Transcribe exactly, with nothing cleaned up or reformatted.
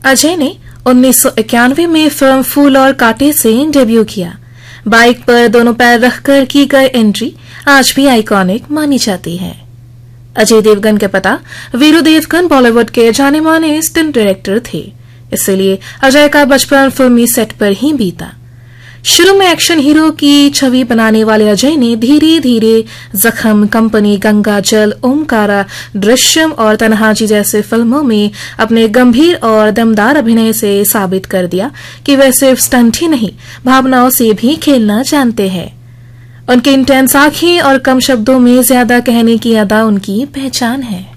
अजय ने उन्नीस सौ इक्यानवे में फिल्म फूल और कांटे से डेब्यू किया। बाइक पर दोनों पैर रखकर की गई एंट्री आज भी आइकॉनिक मानी जाती है। अजय देवगन के पिता वीरू देवगन बॉलीवुड के जाने माने स्टंट डायरेक्टर थे, इसलिए अजय का बचपन फिल्मी सेट पर ही बीता। शुरू में एक्शन हीरो की छवि बनाने वाले अजय ने धीरे धीरे जख्म, कंपनी, गंगा जल, ओमकारा, दृश्यम और तन्हाजी जैसे फिल्मों में अपने गंभीर और दमदार अभिनय से साबित कर दिया कि वे सिर्फ स्टंट ही नहीं, भावनाओं से भी खेलना जानते हैं। उनकी इंटेंस आंखें और कम शब्दों में ज्यादा कहने की अदा उनकी पहचान है।